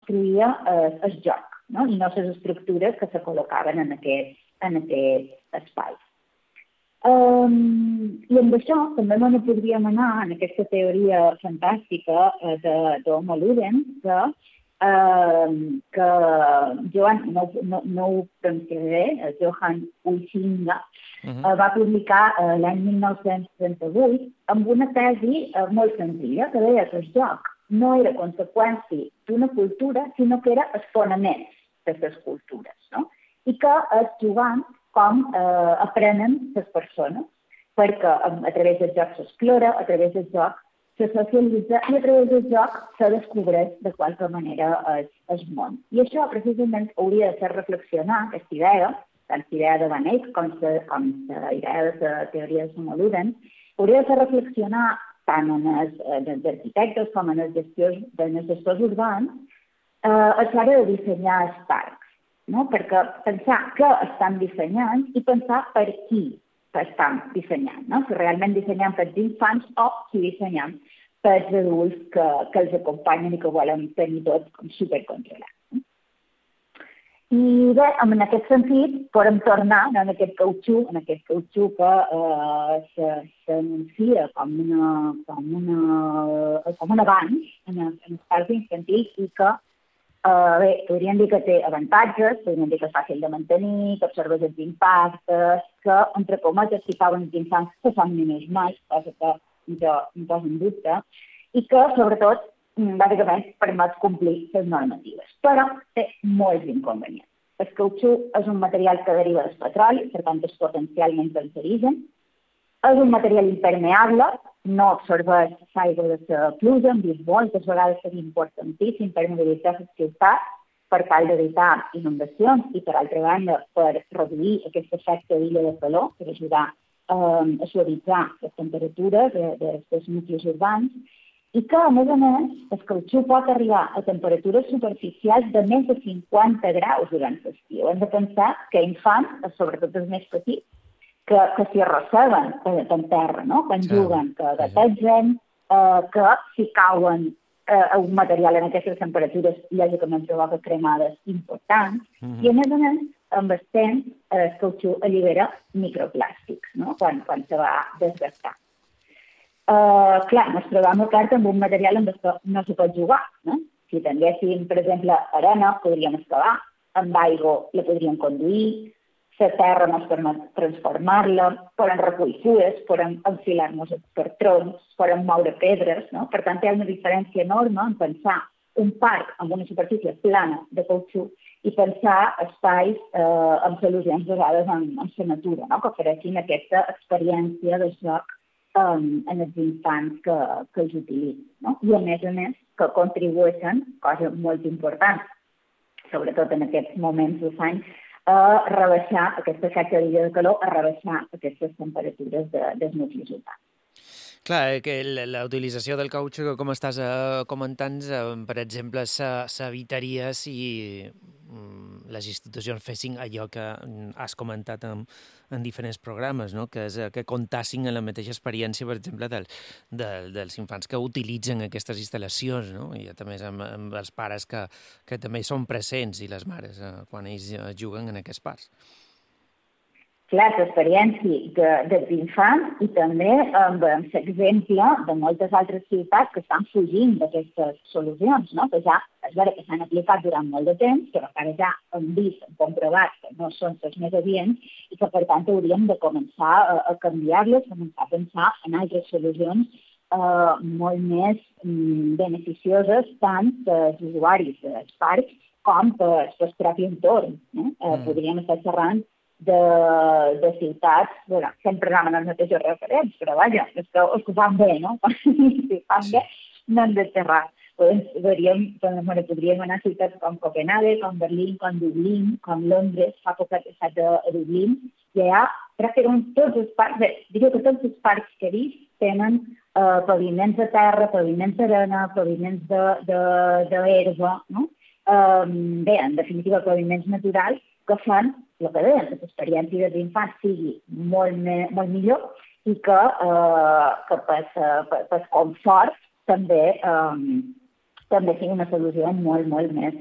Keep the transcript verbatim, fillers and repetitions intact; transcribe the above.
construïa el, el joc, no? I no les estructures que se col·locaven en aquest, en aquest espai. Um, I amb això també no podríem anar en aquesta teoria fantàstica de d'Homo Ludens, que, uh, que Johan, no, no, no ho pronunciaré, Johan Huizinga, uh-huh. uh, va publicar uh, l'any mil nou-cents trenta-vuit amb una tesi uh, molt senzilla, que deia que el joc no era conseqüència d'una cultura, sinó que era el fonament de les cultures, no? I que els jugants com eh, aprenen les persones, perquè a través del joc s'explora, a través del joc se socialitza i a través del joc se descobreix de qualque manera el, el món. I això precisament hauria de fer reflexionar aquesta idea, tant la idea de Van Eyck com la, com la idea de la teoria de Homo Ludens, hauria de fer reflexionar tant en els, en els arquitectes com en els gestors, en els gestors urbans eh, a l'hora de dissenyar els parcs. No? Perquè pensar què estan dissenyant i pensar per qui estan dissenyant. No? Si realment dissenyem per els infants o si dissenyem per els adults que, que els acompanyen i que volen tenir tot com supercontrolat. No? I bé, en aquest sentit, podem tornar no, en aquest cautxú, en aquest cautxú que eh, s'anuncia com, una, com, una, com un avanç en els, en els parcs infantils i que Uh, bé, podríem dir que té avantatges, podríem dir que és fàcil de mantenir, que observes els impactes, que, entre cometes, si cauen els infants, que són menys mai, cosa que jo em poso en dubte, i que, sobretot, bàsicament, permet complir les normatives. Però té molts inconvenients. El cautxú és un material que deriva del petroli, per tant, és potencialment cancerigen. És un material impermeable, no absorbeix l'aigua de la pluja, hem vist moltes vegades que és importantíssim per mobilitzar les ciutats per tal d'evitar inundacions i, per altra banda, per reduir aquest efecte d'illa de calor, per ajudar eh, a suavitzar les temperatures de, de, dels nuclis urbans, i que, a més a més, el cautxú pot arribar a temperatures superficials de més de cinquanta graus durant l'estiu. Hem de pensar que infants, sobretot els més petits, que, que s'hi arrosseguen en terra, no? Quan sí, juguen, que gategen, eh, que si cauen eh, un material en aquestes temperatures, lògicament provoca cremades importants, mm-hmm. i a més a més, amb el temps, el cautxú allibera microplàstics, no? Quan, quan se va desgastar. Uh, clar, ens trobem obert amb un material amb què no se pot jugar, no? Si tinguéssim, per exemple, arena, podríem excavar, amb aigua la podríem conduir, la terra no es permet transformar-la, podem recollir fulles, podem enfilar-nos per troncs, podem moure pedres, no? Per tant, hi ha una diferència enorme en pensar un parc amb una superfície plana de cautxú i pensar espais eh, amb solucions basades en, en la natura, no? Que ofereixin aquesta experiència de joc um, en els infants que, que els utilitzen. No? I a més a més que contribueixen, cosa molt important, sobretot en aquests moments dels anys, a rebaixar aquest efecte d'illa de calor, a rebaixar aquestes temperatures de, dels nuclis urbans. Clar, que la utilització del cautxú, com estàs uh, comentant, uh, per exemple, s'evitaria si um, les institucions fessin allò que has comentat en, en diferents programes, no? Que és que comptassin en la mateixa experiència, per exemple, del, del, dels infants que utilitzen aquestes instal·lacions, no? I també amb, amb els pares que, que també són presents i les mares uh, quan ells uh, juguen en aquests parcs. Clar, l'experiència de, dels infants i també amb l'exemple de moltes altres ciutats que estan fugint d'aquestes solucions, no? Que ja és vera que s'han aplicat durant molt de temps, però encara ja hem vist, hem comprovat que no són les més adients i que, per tant, hauríem de començar a, a canviar-les, començar a pensar en altres solucions eh, molt més mm, beneficioses tant pels usuaris dels parcs com pel propi entorn. Eh? Mm. Eh, podríem estar xerrant De, de ciutats, bueno, sempre anaven els mateixos referents, però vaja, és que els que fan bé, no? Si fan bé, no han de xerrar. Podríem, bueno, podríem anar a ciutats com Copenhague, com Berlín, com Dublín, com Londres, fa poc que he estat a Dublín, i allà pràcticament tots els parcs, bé, diria que tots els parcs que he vist tenen eh, paviments de terra, paviments d'arena, paviments d'herba, no? Eh, bé, en definitiva, paviments naturals que fan el que deien, que l'experiència dels infants sigui molt, me, molt millor i que, eh, que pel confort també, eh, també sigui una solució molt, molt més